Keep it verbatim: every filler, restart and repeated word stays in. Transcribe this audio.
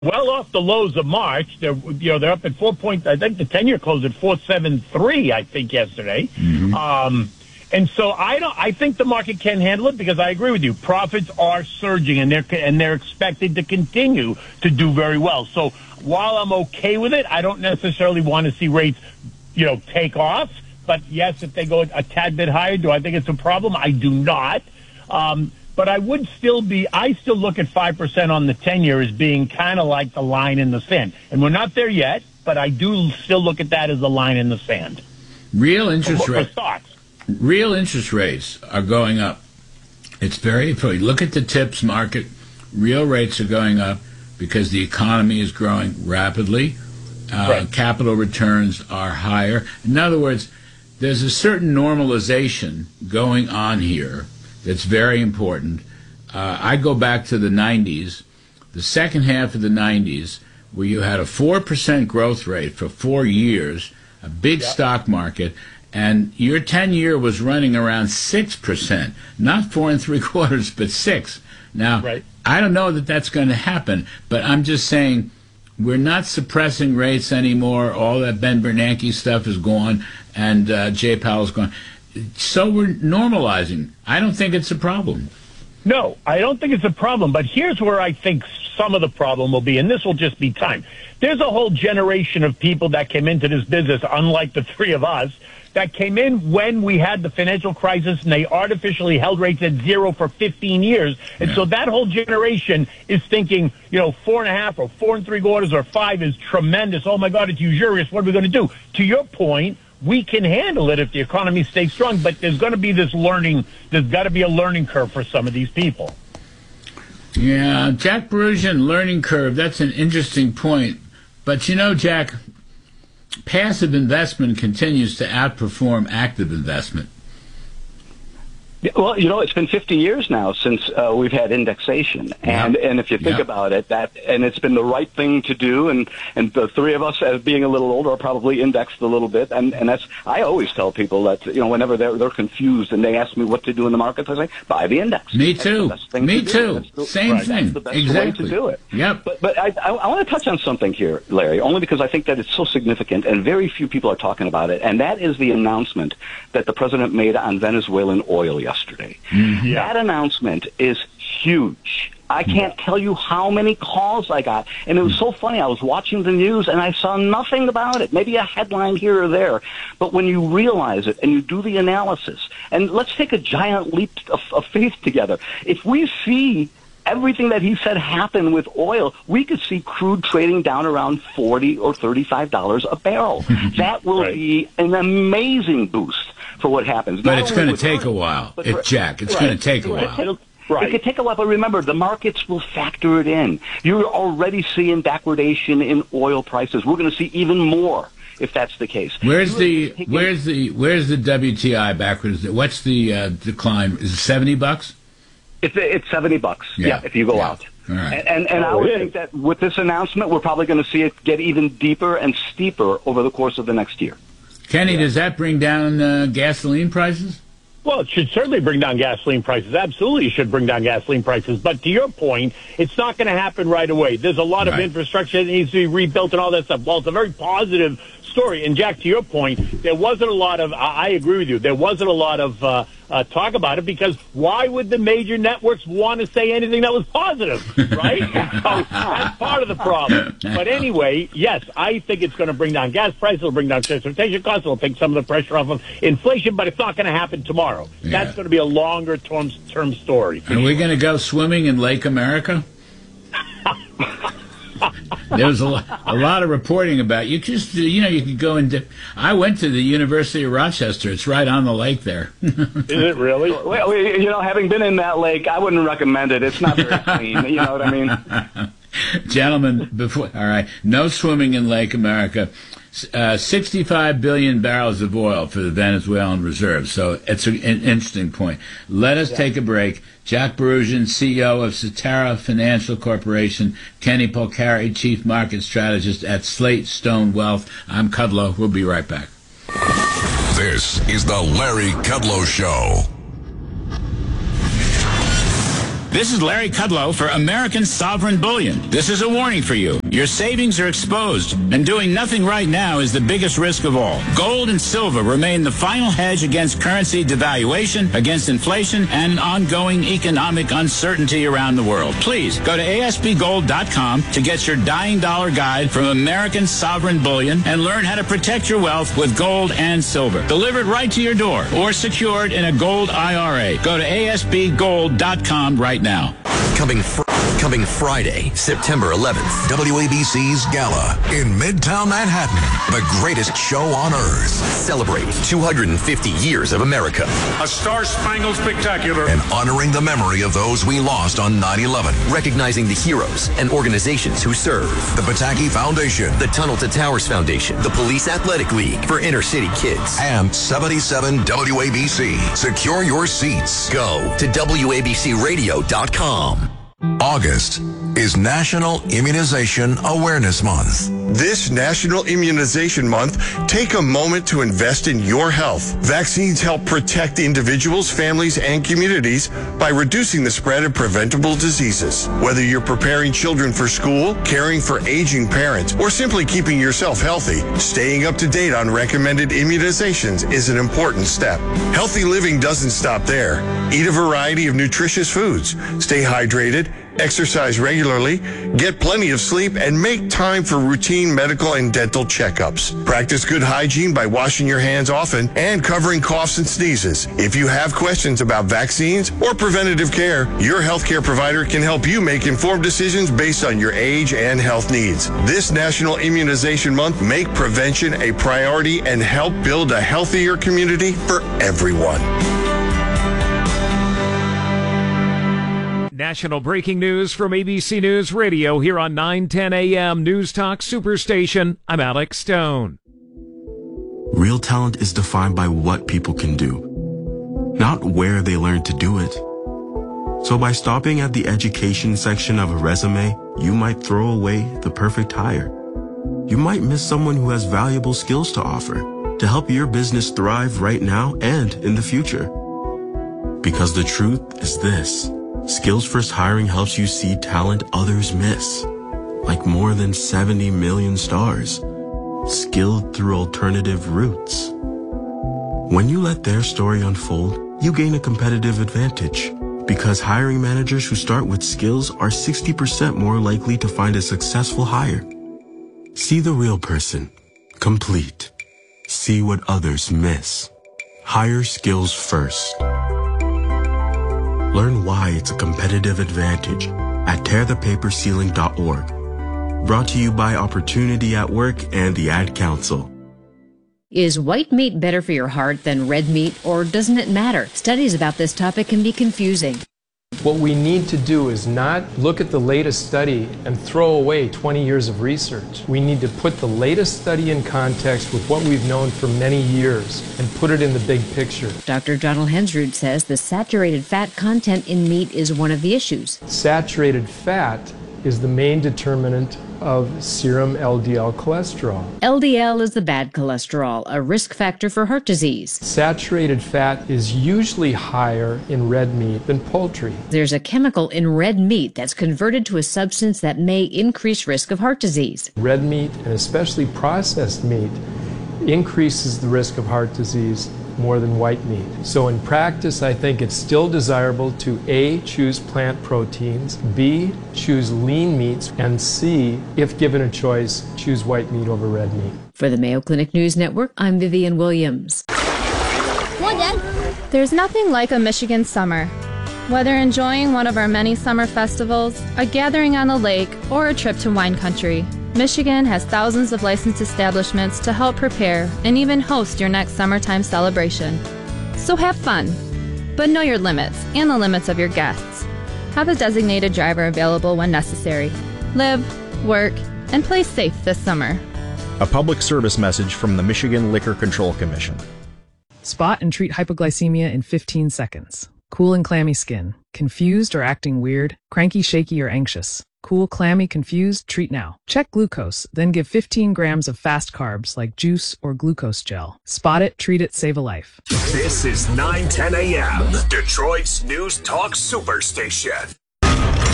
well off the lows of March. They're, you know, they're up at four point. I think the ten-year closed at four seven three. I think yesterday. Mm-hmm. Um, and so I don't. I think the market can handle it because I agree with you. Profits are surging, and they're and they're expected to continue to do very well. So while I'm okay with it, I don't necessarily want to see rates, you know, take off. But yes, if they go a tad bit higher, do I think it's a problem? I do not. Um, But I would still be, I still look at five percent on the ten-year as being kind of like the line in the sand. And we're not there yet, but I do still look at that as the line in the sand. Real interest for, rates. For Real interest rates are going up. It's very important. Look at the tips market. Real rates are going up because the economy is growing rapidly. Uh, right. Capital returns are higher. In other words, there's a certain normalization going on here that's very important. Uh, I go back to the nineties, the second half of the nineties, where you had a four percent growth rate for four years, a big yep. stock market, and your ten-year was running around six percent, not four and three quarters, but six. Now, right. I don't know that that's going to happen, but I'm just saying we're not suppressing rates anymore. All that Ben Bernanke stuff is gone, and uh, Jay Powell's gone. So we're normalizing. I don't think it's a problem. No, I don't think it's a problem. But here's where I think some of the problem will be, and this will just be time. There's a whole generation of people that came into this business, unlike the three of us, that came in when we had the financial crisis, and they artificially held rates at zero for fifteen years. And yeah. so that whole generation is thinking, you know, four and a half or four and three quarters or five is tremendous. Oh, my God, it's usurious. What are we going to do? To your point, we can handle it if the economy stays strong, but there's going to be this learning, there's got to be a learning curve for some of these people. Yeah, Jack Barusian, learning curve, that's an interesting point. But you know, Jack, passive investment continues to outperform active investment. Well, you know, it's been fifty years now since uh, we've had indexation, and yep. and if you think yep. about it, that and it's been the right thing to do, and and the three of us, as being a little older, are probably indexed a little bit, and and that's I always tell people that, you know, whenever they're they're confused and they ask me what to do in the markets, I say buy the index. Me too. Me to too. The, Same right, thing. That's the best exactly. way to do it. Yep. But but I I, I want to touch on something here, Larry, only because I think that it's so significant, and very few people are talking about it, and that is the announcement that the president made on Venezuelan oil yesterday. Mm. Yeah. That announcement is huge. I can't tell you how many calls I got. And it was so funny. I was watching the news, and I saw nothing about it, maybe a headline here or there. But when you realize it and you do the analysis, and let's take a giant leap of, of faith together. If we see everything that he said happen with oil, we could see crude trading down around forty or thirty-five dollars a barrel. That will right. be an amazing boost for what happens. But Not it's going to take earnings, a while. but It, for, Jack, it's right. going to take a right. while. It'll, Right. It could take a while, but remember, the markets will factor it in. You're already seeing backwardation in oil prices. We're going to see even more if that's the case. Where's the where's the where's the W T I backwards? What's the uh, decline? Is it seventy bucks? It's it's seventy bucks. Yeah, yeah if you go yeah. out. All right. And and, and oh, I would yeah. think that with this announcement, we're probably going to see it get even deeper and steeper over the course of the next year. Kenny, yeah. does that bring down uh, gasoline prices? Well, it should certainly bring down gasoline prices. Absolutely, it should bring down gasoline prices. But to your point, it's not going to happen right away. There's a lot of right. infrastructure that needs to be rebuilt and all that stuff. Well, it's a very positive story. And, Jack, to your point, there wasn't a lot of, I agree with you, there wasn't a lot of uh, uh, talk about it because why would the major networks want to say anything that was positive, right? So that's part of the problem. But anyway, yes, I think it's going to bring down gas prices, it'll bring down transportation costs, it'll take some of the pressure off of inflation, but it's not going to happen tomorrow. Yeah. That's going to be a longer term, term story. Are we going to go swimming in Lake America? There's a, lo- a lot of reporting about you. Just you know, you could go and dip. I went to the University of Rochester. It's right on the lake there. Is it really? Well, you know, having been in that lake, I wouldn't recommend it. It's not very clean. You know what I mean? Gentlemen, before all right, no swimming in Lake America. Uh, sixty-five billion barrels of oil for the Venezuelan reserves. So it's a, an interesting point. Let us yeah. take a break. Jack Barusian, C E O of Cetera Financial Corporation, Kenny Polcari, Chief Market Strategist at Slate Stone Wealth. I'm Kudlow. We'll be right back. This is the Larry Kudlow Show. This is Larry Kudlow for American Sovereign Bullion. This is a warning for you. Your savings are exposed, and doing nothing right now is the biggest risk of all. Gold and silver remain the final hedge against currency devaluation, against inflation, and ongoing economic uncertainty around the world. Please go to A S B gold dot com to get your dying dollar guide from American Sovereign Bullion and learn how to protect your wealth with gold and silver. Delivered right to your door or secured in a gold I R A. Go to A S B gold dot com right now. Coming fr- coming Friday, September eleventh, W A B C's Gala in Midtown Manhattan. The greatest show on earth. Celebrate two hundred fifty years of America. A star-spangled spectacular. And honoring the memory of those we lost on nine eleven. Recognizing the heroes and organizations who serve. The Pataki Foundation. The Tunnel to Towers Foundation. The Police Athletic League for inner city kids. And seventy-seven W A B C. Secure your seats. Go to W A B C radio dot com. August is National Immunization Awareness Month. This National Immunization Month, take a moment to invest in your health. Vaccines help protect individuals, families, and communities by reducing the spread of preventable diseases. Whether you're preparing children for school, caring for aging parents, or simply keeping yourself healthy, staying up to date on recommended immunizations is an important step. Healthy living doesn't stop there. Eat a variety of nutritious foods. Stay hydrated. Exercise regularly, get plenty of sleep, and make time for routine medical and dental checkups. Practice good hygiene by washing your hands often and covering coughs and sneezes. If you have questions about vaccines or preventative care, your healthcare provider can help you make informed decisions based on your age and health needs. This National Immunization Month, make prevention a priority and help build a healthier community for everyone. National breaking news from A B C News Radio here on nine ten A M News Talk Superstation. I'm Alex Stone. Real talent is defined by what people can do, not where they learn to do it. So by stopping at the education section of a resume, you might throw away the perfect hire. You might miss someone who has valuable skills to offer to help your business thrive right now and in the future. Because the truth is this. Skills First Hiring helps you see talent others miss, like more than seventy million stars, skilled through alternative routes. When you let their story unfold, you gain a competitive advantage, because hiring managers who start with skills are sixty percent more likely to find a successful hire. See the real person, complete. See what others miss. Hire skills first. Learn why it's a competitive advantage at tear the paper ceiling dot org. Brought to you by Opportunity at Work and the Ad Council. Is white meat better for your heart than red meat, or doesn't it matter? Studies about this topic can be confusing. What we need to do is not look at the latest study and throw away twenty years of research. We need to put the latest study in context with what we've known for many years and put it in the big picture. Doctor Donald Hensrud says the saturated fat content in meat is one of the issues. Saturated fat is the main determinant of serum L D L cholesterol. L D L is the bad cholesterol, a risk factor for heart disease. Saturated fat is usually higher in red meat than poultry. There's a chemical in red meat that's converted to a substance that may increase risk of heart disease. Red meat, and especially processed meat, increases the risk of heart disease more than white meat. So in practice, I think it's still desirable to A, choose plant proteins, B, choose lean meats, and C, if given a choice, choose white meat over red meat. For the Mayo Clinic News Network, I'm Vivian Williams. Come on, Dad. There's nothing like a Michigan summer. Whether enjoying one of our many summer festivals, a gathering on the lake, or a trip to wine country, Michigan has thousands of licensed establishments to help prepare and even host your next summertime celebration. So have fun, but know your limits and the limits of your guests. Have a designated driver available when necessary. Live, work, and play safe this summer. A public service message from the Michigan Liquor Control Commission. Spot and treat hypoglycemia in fifteen seconds. Cool and clammy skin. Confused or acting weird? Cranky, shaky, or anxious? Cool, clammy, confused? Treat now. Check glucose, then give fifteen grams of fast carbs like juice or glucose gel. Spot it, treat it, save a life. This is nine ten A M, Detroit's News Talk Superstation.